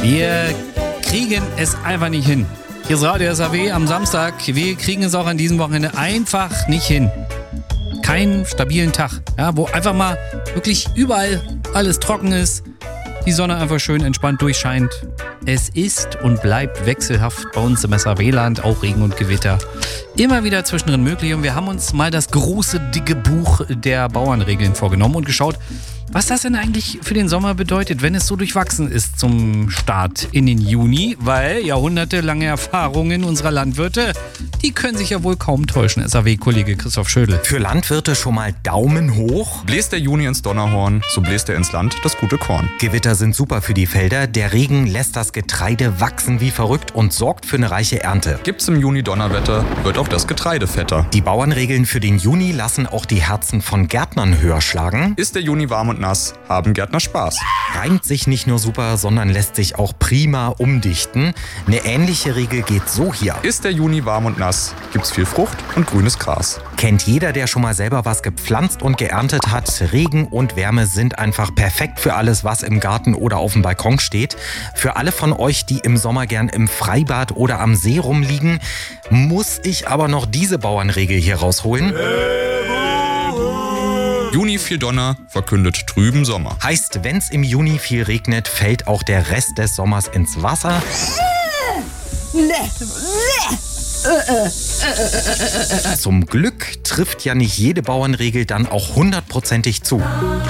Wir kriegen es einfach nicht hin. Hier ist Radio SAW am Samstag. Wir kriegen es auch an diesem Wochenende einfach nicht hin. Keinen stabilen Tag, ja, wo einfach mal wirklich überall alles trocken ist, die Sonne einfach schön entspannt durchscheint. Es ist und bleibt wechselhaft bei uns im SAW-Land, auch Regen und Gewitter. Immer wieder zwischendrin möglich, und wir haben uns mal das große, dicke Buch der Bauernregeln vorgenommen und geschaut, was das denn eigentlich für den Sommer bedeutet, wenn es so durchwachsen ist zum Start in den Juni, weil jahrhundertelange Erfahrungen unserer Landwirte, die können sich ja wohl kaum täuschen. SAW-Kollege Christoph Schödel. Für Landwirte schon mal Daumen hoch. Bläst der Juni ins Donnerhorn, so bläst er ins Land das gute Korn. Gewitter sind super für die Felder. Der Regen lässt das Getreide wachsen wie verrückt und sorgt für eine reiche Ernte. Gibt's im Juni Donnerwetter, wird auch das Getreide fetter. Die Bauernregeln für den Juni lassen auch die Herzen von Gärtnern höher schlagen. Ist der Juni warm und nass, haben Gärtner Spaß. Reimt sich nicht nur super, sondern lässt sich auch prima umdichten. Eine ähnliche Regel geht so hier. Ist der Juni warm und nass, gibt's viel Frucht und grünes Gras. Kennt jeder, der schon mal selber was gepflanzt und geerntet hat. Regen und Wärme sind einfach perfekt für alles, was im Garten oder auf dem Balkon steht. Für alle von euch, die im Sommer gern im Freibad oder am See rumliegen, muss ich aber noch diese Bauernregel hier rausholen. Juni viel Donner, verkündet trüben Sommer. Heißt, wenn's im Juni viel regnet, fällt auch der Rest des Sommers ins Wasser. Zum Glück trifft ja nicht jede Bauernregel dann auch hundertprozentig zu.